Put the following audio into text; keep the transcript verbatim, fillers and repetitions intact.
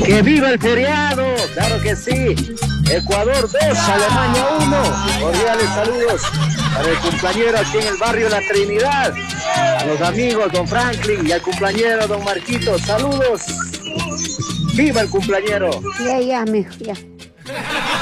¡Que viva el feriado! ¡Claro que sí! Ecuador dos, Alemania uno. Cordiales saludos para el cumpleañero aquí en el barrio La Trinidad. A los amigos, don Franklin, y al cumpleañero, don Marquito. ¡Saludos! ¡Viva el cumpleañero! Ya, ya, mijo, ya.